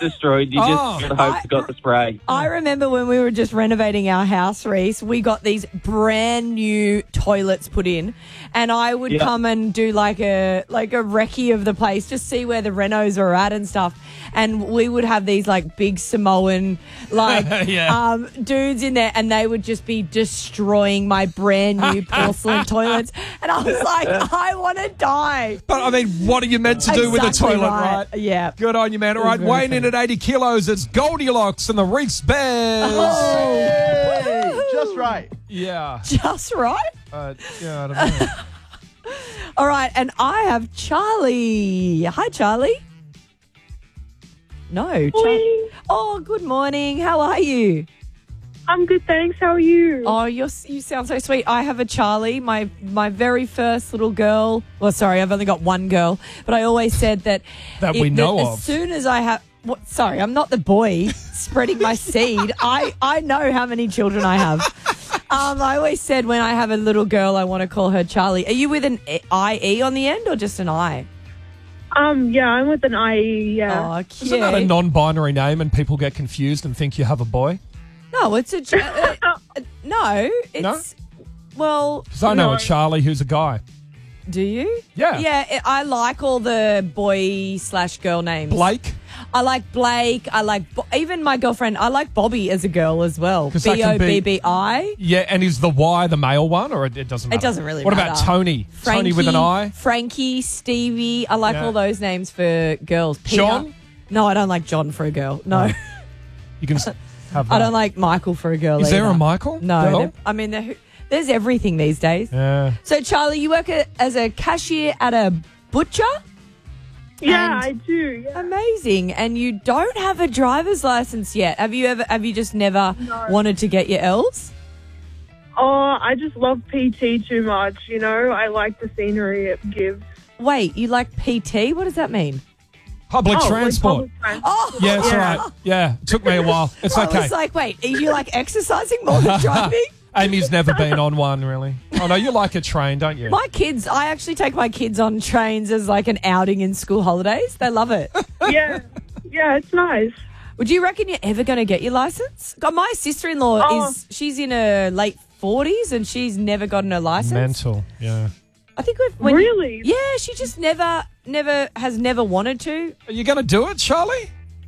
destroyed. You just gotta hope you got the spray. I remember when we were just renovating our house, Reese, we got these brand new toilets put in, and I would come and do like a recce of the place, just see where the renos are at and stuff. And we would have these like big Samoan dudes in there, and they would just be destroying my brand new porcelain toilets. And I was like, I want to die. But I mean, what are you meant to do with a toilet, right? Yeah. Good on you, man. All right, weighing in at 80 kilos, it's Goldilocks and the Reese Bears. Hey, just right. Yeah. Just right? Yeah, I don't know. All right, and I have Charlie. Hi, Charlie. No, Charlie. Oh, good morning. How are you? I'm good, thanks. How are you? Oh, you sound so sweet. I have a Charlie, my very first little girl. Well, sorry, I've only got one girl, but I always said that we know of. As soon as I have, sorry, I'm not the boy spreading my seed. I know how many children I have. I always said when I have a little girl, I want to call her Charlie. Are you with an IE on the end or just an I? Yeah, I'm with an IE, yeah. Oh, cute. Isn't that a non-binary name and people get confused and think you have a boy? No, it's a... no, it's... No? Well... Because I know a Charlie who's a guy. Do you? Yeah. Yeah, I like all the boy/girl names. Blake? I like Blake. I like... even my girlfriend, I like Bobby as a girl as well. Bobbi. Yeah, and is the Y the male one, or it doesn't matter? It doesn't really matter. matter. What about Tony? Frankie, Tony with an I? Frankie, Stevie. I like all those names for girls. Peter. John? No, I don't like John for a girl. No. You can have that. I don't like Michael for a girl Is there either. a Michael? No. There's everything these days. Yeah. So, Charlie, you work as a cashier at a butcher? Yeah, I do. Yeah. Amazing. And you don't have a driver's license yet. Have you just never wanted to get your L's? Oh, I just love PT too much, you know. I like the scenery it gives. Wait, you like PT? What does that mean? Public transport. Oh, yeah, it's all right. Yeah, it took me a while. It's okay. I was like, wait, are you like exercising more than driving? Amy's never been on one, really. Oh, no, you like a train, don't you? My kids, I actually take my kids on trains as like an outing in school holidays. They love it. Yeah, it's nice. Would you reckon you're ever going to get your license? God, my sister-in-law she's in her late 40s and she's never gotten her license. Mental, yeah. I think really? Yeah, she just never wanted to. Are you going to do it, Charlie?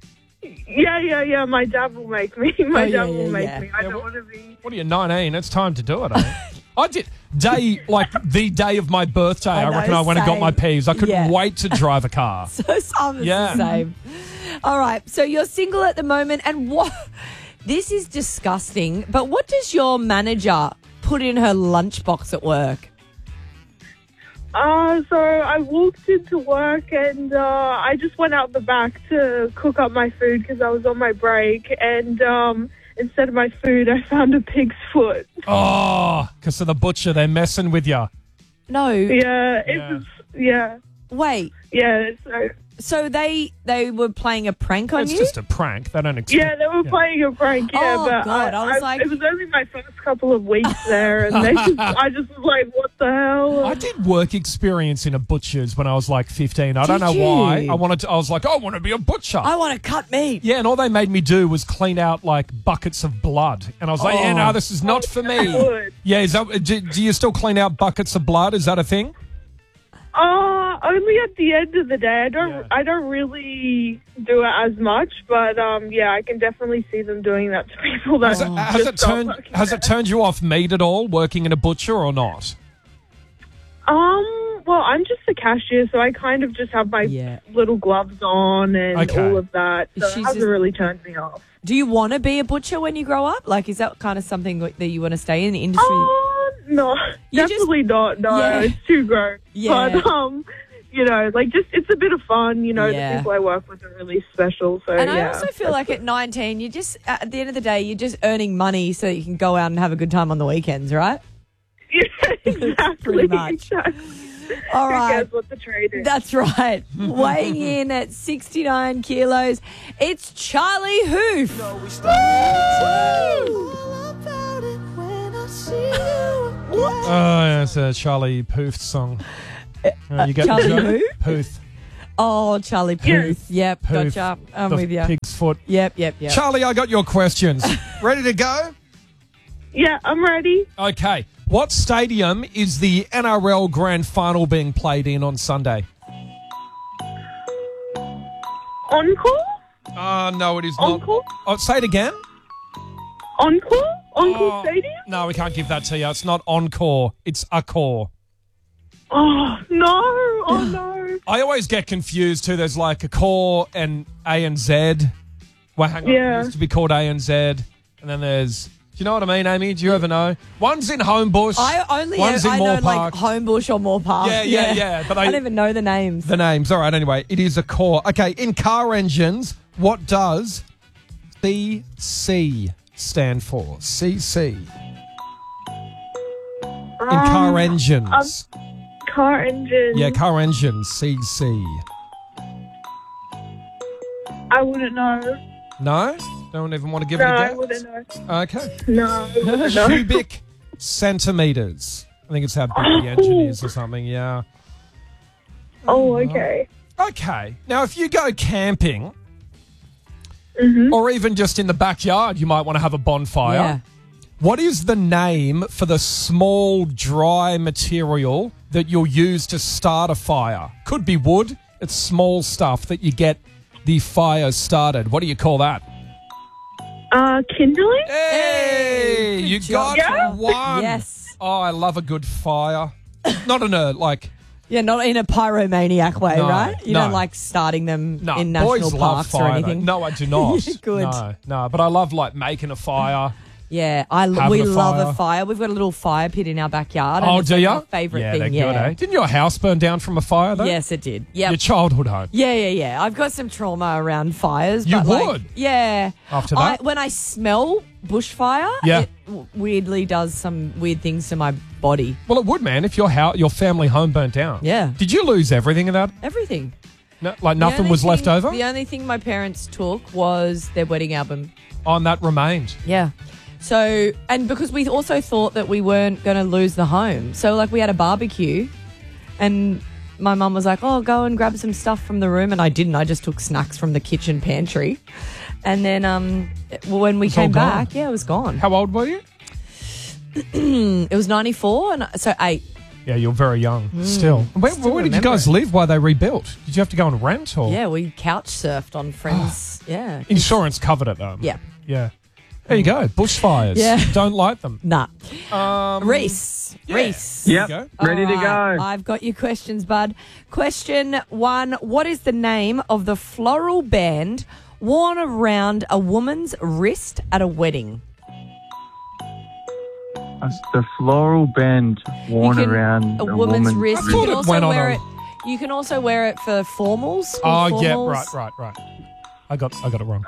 Yeah. My dad will make me. My dad will make me. I don't want to be. What are you, 19? It's time to do it, eh? I did. The day of my birthday, I reckon I went and got my P's. I couldn't wait to drive a car. So I'm the same. All right, so you're single at the moment, and what? This is disgusting, but what does your manager put in her lunchbox at work? So I walked into work and I just went out the back to cook up my food because I was on my break. And instead of my food, I found a pig's foot. Oh, because of the butcher, they're messing with you. No. Yeah, it was. Yeah. Wait. Yeah. So they were playing a prank on you? It's just a prank. They don't expect. Yeah, they were playing a prank. Yeah, Oh, but God, I was like, it was only my first couple of weeks there, and I just was like, what the hell? I did work experience in a butcher's when I was like 15. I don't know why. I was like, I want to be a butcher. I want to cut meat. Yeah, and all they made me do was clean out like buckets of blood, and I was like, yeah, no, this is not for me. Good. Yeah, do you still clean out buckets of blood? Is that a thing? Only at the end of the day. I don't really do it as much, but yeah, I can definitely see them doing that to people. That has it turned you off meat at all, working in a butcher or not? Well, I'm just a cashier, so I kind of just have my little gloves on and all of that. So it hasn't really turned me off. Do you want to be a butcher when you grow up? Like, is that kind of something that you want to stay in the industry? No, definitely not. No, it's too gross. Yeah. But, you know, like it's a bit of fun. You know, the people I work with are really special. So, and I also feel like at 19, you just, at the end of the day, you're just earning money so you can go out and have a good time on the weekends, right? Yeah, exactly. Pretty much. Exactly. All right. Who cares what the trade is? That's right. Weighing in at 69 kilos, it's Charlie Hoof. Oh, yeah, it's a Charlie Puth song. You get Charlie the who? Puth. Oh, Charlie Puth. Yep, Puth, gotcha. I'm the with you. pig's foot. Yep. Charlie, I got your questions. Ready to go? Yeah, I'm ready. Okay. What stadium is the NRL Grand Final being played in on Sunday? Encore? No, it is not. Encore? Oh, say it again. Encore? Encore Stadium? No, we can't give that to you. It's not Encore. It's Accor. Oh, no. Oh, no. I always get confused too. There's like Accor and ANZ. Well, hang on. Yeah. It used to be called ANZ. And then there's... Do you know what I mean, Amy? Do you ever know? One's in Homebush. One's in I Moore know Park. like Homebush or Moore Park. Yeah. But I don't even know the names. The names. All right, anyway. It is Accor. Okay, in car engines, what does CC stand for? CC. In car engines. Car engine. Yeah, car engines, CC. I wouldn't know. No? Don't even want to give No, it a I guess? wouldn't know. Okay. No. Cubic centimetres. I think it's how big the engine is or something, yeah. Oh, okay. Okay. Now, if you go camping, or even just in the backyard, you might want to have a bonfire. Yeah. What is the name for the small, dry material that you'll use to start a fire? Could be wood. It's small stuff that you get the fire started. What do you call that? Kindling? Hey! You job. got one. Yes. Oh, I love a good fire. Not in a, like... Yeah, not in a pyromaniac way, No, right? You no. don't like starting them No, in national boys love parks fire, or anything. though. No, I do not. Good. No, but I love, like, making a fire. Yeah, Having we a love fire. a fire. We've got a little fire pit in our backyard. Oh, and it's do like you? my favourite Yeah, thing. they're Yeah. good, eh? Didn't your house burn down from a fire, though? Yes, it did. Yeah. Your childhood home. Yeah. I've got some trauma around fires. You but like, would? yeah. After that? When I smell bushfire, Yeah. it weirdly does some weird things to my body. Well, it would, man, if your family home burnt down. Yeah. Did you lose everything in that? Everything. No, like The nothing only was left thing- over? The only thing my parents took was their wedding album. Oh, and that remained. Yeah. So, and because we also thought that we weren't going to lose the home. So, like, we had a barbecue and my mum was like, oh, go and grab some stuff from the room. And I didn't. I just took snacks from the kitchen pantry. And then when we came all gone. back, yeah, it was gone. How old were you? It was 94, and so 8. Yeah, you're very young still. Where did you remember guys it. live while they rebuilt? Did you have to go and rent or? Yeah, we couch surfed on friends. Yeah. Insurance covered it though. Yeah. Yeah. There you go. Bushfires. Yeah. Don't light them. Nah. Reese. yeah. Reese. There you Yep. go. Ready to All right, go. I've got your questions, bud. Question 1. What is the name of the floral band worn around a woman's wrist at a wedding? That's the floral band worn You can- around a woman's wrist. I You thought can it also went on wear a- it. You can also wear it for formals. school Oh yeah, formals. right. I got it wrong.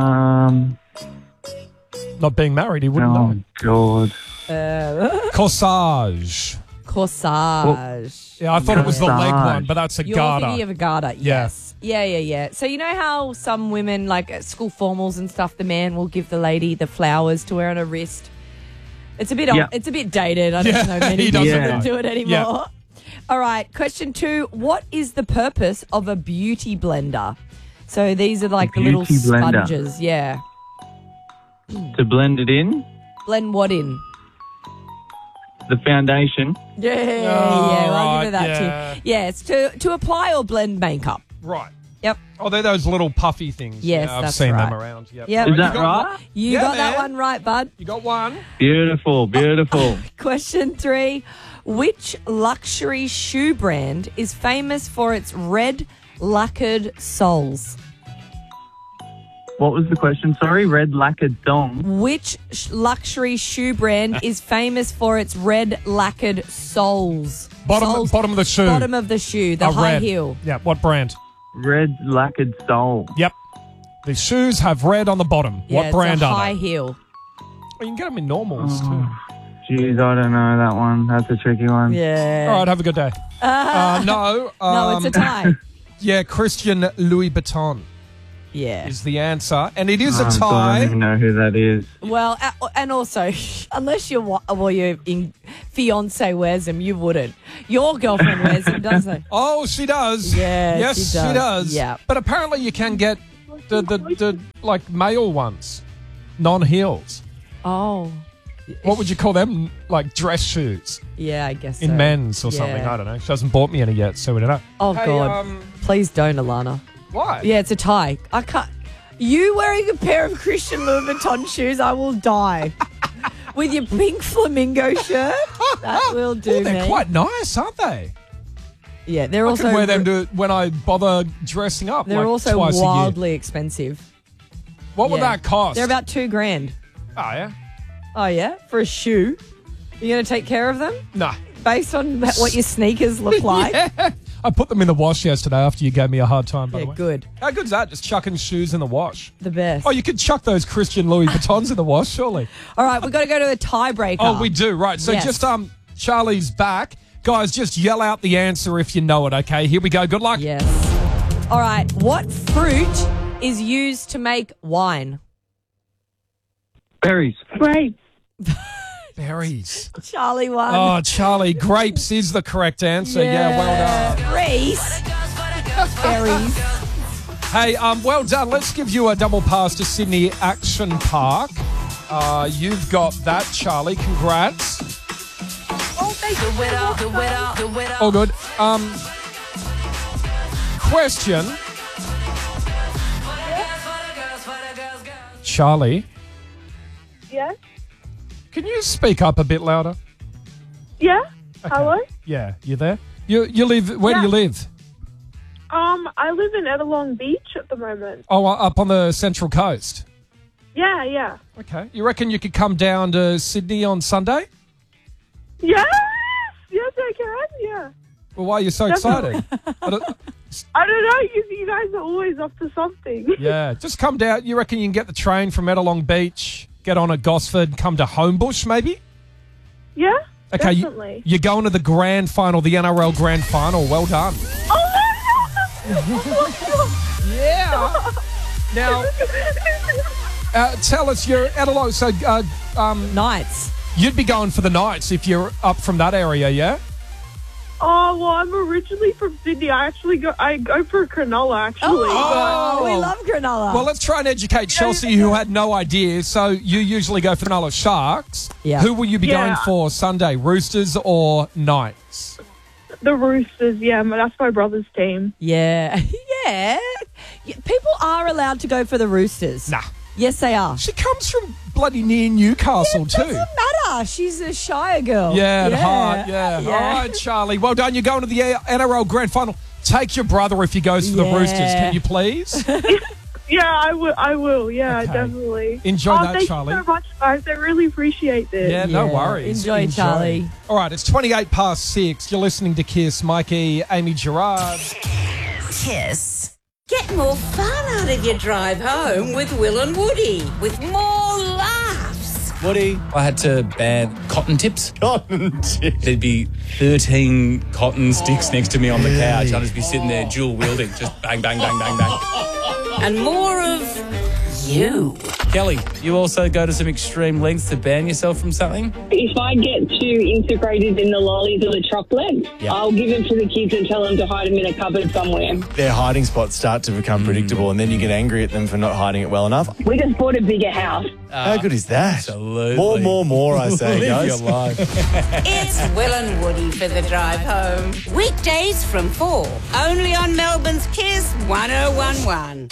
Oh, Not being married, he wouldn't know. God. Corsage. Corsage. Yeah, I thought it was the leg Corsage. one, but that's a You're garter. thinking of a garter, yes. Yeah. So you know how some women, like at school formals and stuff, the man will give the lady the flowers to wear on her wrist? It's a bit Yeah. it's a bit dated. I don't Yeah, know many he people doesn't that know. do it anymore. All right, question 2. What is the purpose of a beauty blender? So these are like the little beauty blender. sponges. Yeah. To blend it in, Blend what in? the foundation. Yeah, Oh, I'll right, give it that yeah. too. Yeah, it's to apply or blend makeup. Right. Yep. Oh, they're those little puffy things. Yes, yeah, I've that's seen right. them around. Yep. Yep. Is You that got right? one? You Yeah, got that man. one right, bud. You got one. Beautiful, beautiful. Question 3. Which luxury shoe brand is famous for its red lacquered soles? What was the question? Sorry, red lacquered thong. Which luxury shoe brand is famous for its red lacquered soles? Soles. Bottom of the shoe. Bottom of the shoe, the Oh, high red. heel. Yeah, what brand? Red lacquered sole. Yep. The shoes have red on the bottom. Yeah, What brand it's a are high they? heel. Oh, you can get them in normals too. Jeez, I don't know that one. That's a tricky one. Yeah. All right, have a good day. No. No, it's a tie. Yeah, Christian Louis Vuitton Yeah. is the answer. And it is a Oh, God, I tie. don't even know who that is. Well, and also, unless you're fiance wears them. You wouldn't. Your girlfriend wears them, doesn't she? Oh, she does. Yeah, yes, she does. Yeah. But apparently you can get the like male ones, non-heels. Oh. What would you call them? Like dress shoes Yeah, I guess in so. men's or something. Yeah. I don't know. She hasn't bought me any yet, so we don't know. Oh, Hey, God. Please don't, Alana. Why? Yeah, it's a tie. I can't. You wearing a pair of Christian Louboutin shoes, I will die. With your pink flamingo shirt, that will do Oh, they're me. quite nice, aren't they? Yeah, they're I also can wear them when I bother dressing up. They're like also twice a year. wildly expensive. What would Yeah. that cost? They're about $2,000. Oh yeah. Oh yeah, for a shoe. You going to take care of them Nah. based on what your sneakers look like? Yeah. I put them in the wash yesterday after you gave me a hard time, by the way. Good. How good's that? Just chucking shoes in the wash. The best. Oh, you could chuck those Christian Louis Vuittons in the wash, surely. All right, we've got to go to the tiebreaker. Oh, we do, right. So Yes. just Charlie's back. Guys, just yell out the answer if you know it, okay? Here we go. Good luck. Yes. All right, what fruit is used to make wine? Berries. Great. Berries. Charlie won. Oh, Charlie, grapes is the correct answer. Yeah, well done. Reese. Berries. Hey, well done. Let's give you a double pass to Sydney Action Park. You've got that, Charlie. Congrats. All good. Question. Charlie, Yeah? can you speak up a bit louder? Yeah? Hello? Yeah, you there? You live, where do Yeah. you live? I live in Ettalong Beach at the moment. Oh, up on the Central Coast. Yeah, yeah. Okay. You reckon you could come down to Sydney on Sunday? Yes! Yes, I can, yeah. Well, why are you so Definitely. excited? I don't know, you guys are always up to something. Yeah, just come down. You reckon you can get the train from Ettalong Beach, get on at Gosford, come to Homebush maybe? Yeah? Okay, Definitely. you're going to the grand final, the NRL grand final. Well done. Yeah. Now, tell us, you're Ettalong, so Knights. you'd be going for the Knights if you're up from that area, yeah? Oh, well, I'm originally from Sydney. I go for Cronulla, actually. Oh, we love granola. Well, let's try and educate Chelsea, who had no idea. So you usually go for Cronulla Sharks. Yeah. Who will you be Yeah. going for Sunday, Roosters or Knights? The Roosters, yeah, that's my brother's team. Yeah. Yeah. People are allowed to go for the Roosters. Nah. Yes, they are. She comes from bloody near Newcastle too. Doesn't matter. She's a Shire girl. Yeah, at heart, yeah. Yeah. All right, Charlie. Well done. You're going to the NRL grand final. Take your brother if he goes for the Yeah. Roosters. Can you please? Yeah, I will. Yeah, Okay. definitely. Enjoy that, thank Charlie. you so much, guys. I really appreciate this. Yeah, no worries. Enjoy, Charlie. All right, it's 6:28. You're listening to Kiss. Mikey, Amy Gerard. Kiss. Get more fun out of your drive home with Will and Woody, with more laughs. Woody, I had to ban cotton tips. Cotton tips. There'd be 13 cotton sticks next to me on the couch. I'd just be sitting there dual wielding, just bang, bang, bang, bang, bang. And more of you. Kelly, you also go to some extreme lengths to ban yourself from something? If I get too integrated in the lollies or the chocolate, Yeah. I'll give them to the kids and tell them to hide them in a cupboard somewhere. Their hiding spots start to become predictable, and then you get angry at them for not hiding it well enough. We just bought a bigger house. How good is that? Absolutely. More, I say, Live guys. your life. It's Will and Woody for the drive home. Weekdays from 4. Only on Melbourne's Kiss 1011.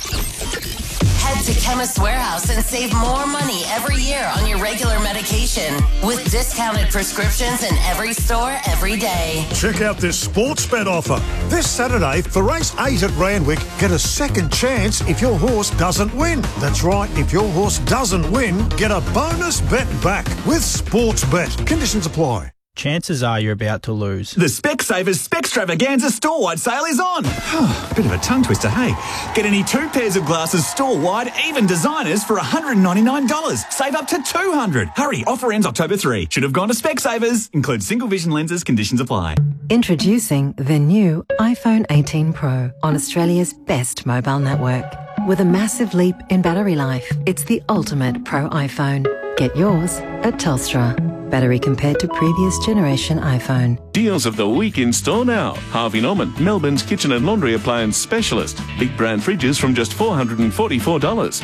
Head to Chemist Warehouse and save more money every year on your regular medication with discounted prescriptions in every store every day. Check out this sports bet offer. This Saturday, for race 8 at Randwick, get a second chance if your horse doesn't win. That's right, if your horse doesn't win, get a bonus bet back with Sports Bet. Conditions apply. Chances are you're about to lose. The Specsavers Specstravaganza store-wide sale is on. Bit of a tongue twister, hey? Get any 2 pairs of glasses store-wide, even designers, for $199. Save up to $200. Hurry, offer ends October 3. Should have gone to Specsavers. Includes single vision lenses, conditions apply. Introducing the new iPhone 18 Pro on Australia's best mobile network. With a massive leap in battery life, it's the ultimate Pro iPhone. Get yours at Telstra. battery compared to previous generation iPhone. Deals of the week in store now. Harvey Norman, Melbourne's kitchen and laundry appliance specialist. Big brand fridges from just $444.